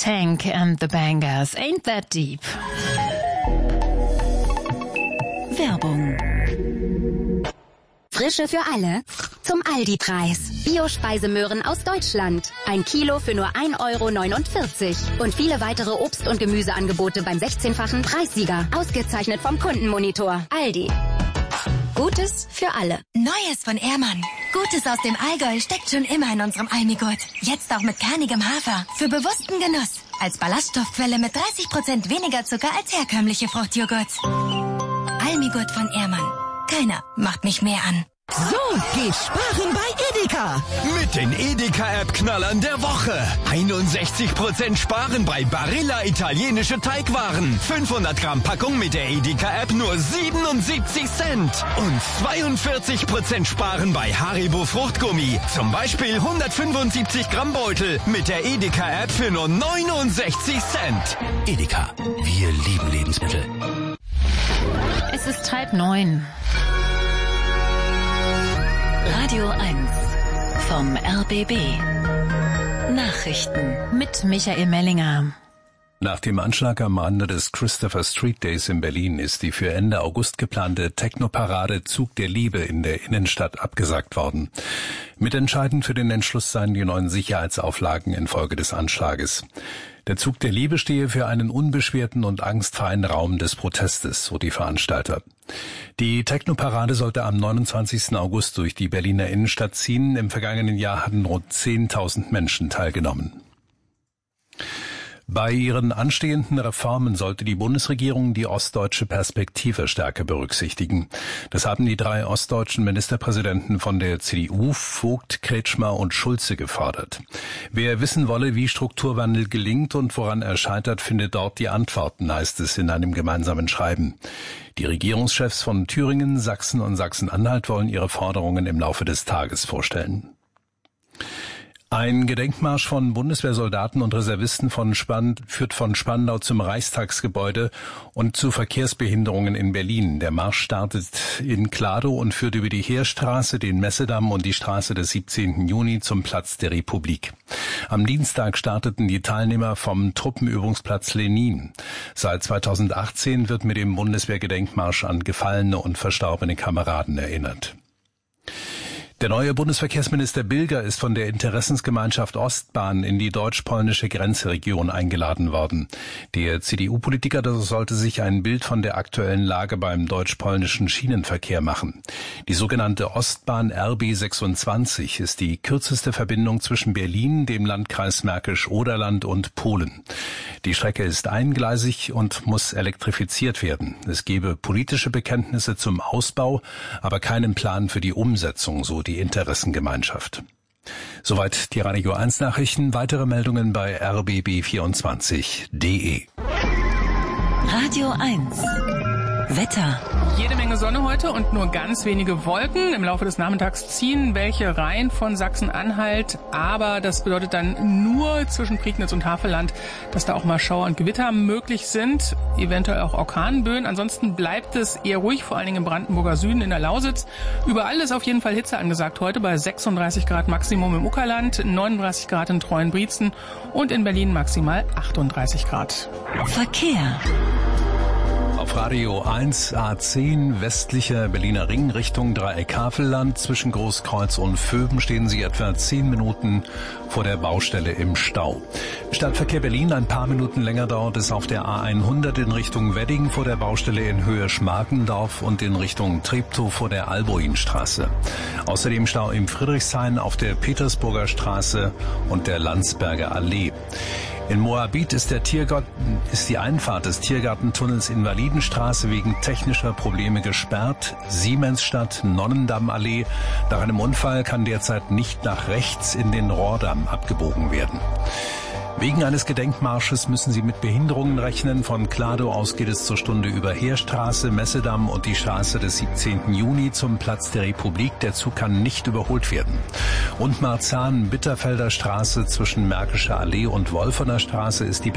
Tank and the Bangers. Ain't that deep? Werbung. Frische für alle? Zum Aldi-Preis. Bio-Speisemöhren aus Deutschland. 1 Kilo für nur 1,49 €. Und viele weitere Obst- und Gemüseangebote beim 16-fachen Preissieger. Ausgezeichnet vom Kundenmonitor. Aldi. Gutes für alle. Neues von Ehrmann. Gutes aus dem Allgäu steckt schon immer in unserem Almigurt. Jetzt auch mit kernigem Hafer. Für bewussten Genuss. Als Ballaststoffquelle mit 30% weniger Zucker als herkömmliche Fruchtjoghurts. Almigurt von Ehrmann. Keiner macht mich mehr an. So geht sparen bei Edeka. Mit den Edeka-App-Knallern der Woche. 61% sparen bei Barilla italienische Teigwaren. 500 Gramm Packung mit der Edeka-App nur 77 Cent. Und 42% sparen bei Haribo Fruchtgummi. Zum Beispiel 175 Gramm Beutel mit der Edeka-App für nur 69 Cent. Edeka, wir lieben Lebensmittel. Es ist 8:30. Radio 1 vom RBB. Nachrichten Mit Michael Mellinger. Nach dem Anschlag am Rande des Christopher Street Days in Berlin ist die für Ende August geplante Technoparade Zug der Liebe in der Innenstadt abgesagt worden. Mitentscheidend für den Entschluss seien die neuen Sicherheitsauflagen infolge des Anschlages. Der Zug der Liebe stehe für einen unbeschwerten und angstfreien Raum des Protestes, so die Veranstalter. Die Technoparade sollte am 29. August durch die Berliner Innenstadt ziehen. Im vergangenen Jahr hatten rund 10.000 Menschen teilgenommen. Bei ihren anstehenden Reformen sollte die Bundesregierung die ostdeutsche Perspektive stärker berücksichtigen. Das haben die 3 ostdeutschen Ministerpräsidenten von der CDU, Vogt, Kretschmer und Schulze, gefordert. Wer wissen wolle, wie Strukturwandel gelingt und woran er scheitert, findet dort die Antworten, heißt es in einem gemeinsamen Schreiben. Die Regierungschefs von Thüringen, Sachsen und Sachsen-Anhalt wollen ihre Forderungen im Laufe des Tages vorstellen. Ein Gedenkmarsch von Bundeswehrsoldaten und Reservisten führt von Spandau zum Reichstagsgebäude und zu Verkehrsbehinderungen in Berlin. Der Marsch startet in Kladow und führt über die Heerstraße, den Messedamm und die Straße des 17. Juni zum Platz der Republik. Am Dienstag starteten die Teilnehmer vom Truppenübungsplatz Lenin. Seit 2018 wird mit dem Bundeswehrgedenkmarsch an gefallene und verstorbene Kameraden erinnert. Der neue Bundesverkehrsminister Bilger ist von der Interessensgemeinschaft Ostbahn in die deutsch-polnische Grenzregion eingeladen worden. Der CDU-Politiker sollte sich ein Bild von der aktuellen Lage beim deutsch-polnischen Schienenverkehr machen. Die sogenannte Ostbahn RB 26 ist die kürzeste Verbindung zwischen Berlin, dem Landkreis Märkisch-Oderland und Polen. Die Strecke ist eingleisig und muss elektrifiziert werden. Es gebe politische Bekenntnisse zum Ausbau, aber keinen Plan für die Umsetzung, so die Interessengemeinschaft. Soweit die Radio 1 Nachrichten. Weitere Meldungen bei rbb24.de. Radio 1 Wetter. Jede Menge Sonne heute und nur ganz wenige Wolken. Im Laufe des Nachmittags ziehen welche rein von Sachsen-Anhalt. Aber das bedeutet dann nur zwischen Prignitz und Havelland, dass da auch mal Schauer und Gewitter möglich sind. Eventuell auch Orkanböen. Ansonsten bleibt es eher ruhig, vor allen Dingen im Brandenburger Süden, in der Lausitz. Überall ist auf jeden Fall Hitze angesagt heute bei 36 Grad Maximum im Uckerland, 39 Grad in Treuenbrietzen und in Berlin maximal 38 Grad. Verkehr. Auf Radio 1 A10 westlicher Berliner Ring Richtung Dreieck-Havelland. Zwischen Großkreuz und Vöben stehen Sie etwa 10 Minuten vor der Baustelle im Stau. Stadtverkehr Berlin ein paar Minuten länger dauert es auf der A100 in Richtung Wedding vor der Baustelle in Höhe Schmargendorf und in Richtung Treptow vor der Alboinstraße. Außerdem Stau im Friedrichshain auf der Petersburger Straße und der Landsberger Allee. In Moabit ist die Einfahrt des Tiergartentunnels Invalidenstraße wegen technischer Probleme gesperrt. Siemensstadt, Nonnendammallee. Nach einem Unfall kann derzeit nicht nach rechts in den Rohrdamm abgebogen werden. Wegen eines Gedenkmarsches müssen Sie mit Behinderungen rechnen. Von Kladow aus geht es zur Stunde über Heerstraße, Messedamm und die Straße des 17. Juni zum Platz der Republik. Der Zug kann nicht überholt werden. Und Marzahn-Bitterfelder Straße zwischen Märkischer Allee und Wolferner Straße ist die